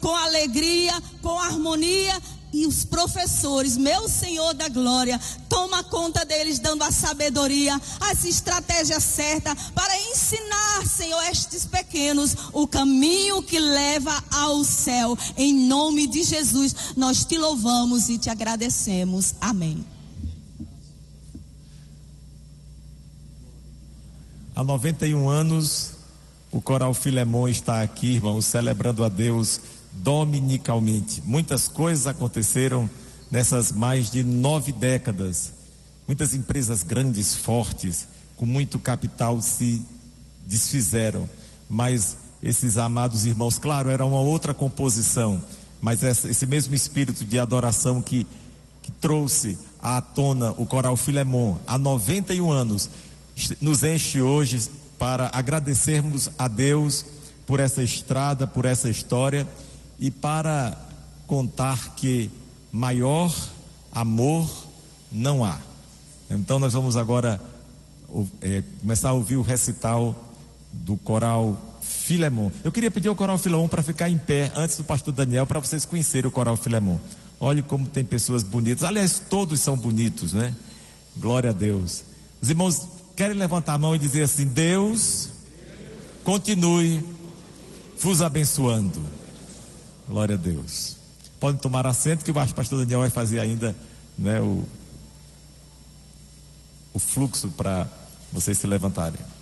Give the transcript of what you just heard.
com alegria, com harmonia. E os professores, meu Senhor da glória, toma conta deles, dando a sabedoria, as estratégias certas para ensinar, Senhor, estes pequenos o caminho que leva ao céu. Em nome de Jesus, nós te louvamos e te agradecemos. Amém. Há 91 anos, o Coral Filemon está aqui, irmãos, celebrando a Deus dominicalmente. Muitas coisas aconteceram nessas mais de 9 décadas. Muitas empresas grandes, fortes, com muito capital se desfizeram. Mas esses amados irmãos, claro, era uma outra composição, mas esse mesmo espírito de adoração que trouxe à tona o Coral Filemon há 91 anos, nos enche hoje para agradecermos a Deus por essa estrada, por essa história, e para contar que maior amor não há. Então nós vamos agora começar a ouvir o recital do Coral Filemon. Eu queria pedir ao Coral Filemon para ficar em pé antes do pastor Daniel, para vocês conhecerem o Coral Filemon. Olhe como tem pessoas bonitas. Aliás, todos são bonitos, né? Glória a Deus. Os irmãos querem levantar a mão e dizer assim: Deus continue vos abençoando. Glória a Deus. Podem tomar assento, que o pastor Daniel vai fazer ainda, né, o fluxo para vocês se levantarem.